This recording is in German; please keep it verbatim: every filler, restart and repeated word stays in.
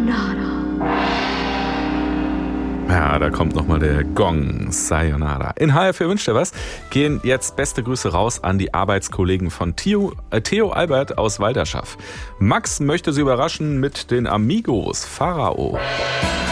Ja, da kommt nochmal der Gong. Sayonara. In H F, wünscht ihr was? Gehen jetzt beste Grüße raus an die Arbeitskollegen von Theo, äh, Theo Albert aus Walderschaff. Max möchte sie überraschen mit den Amigos. Pharao.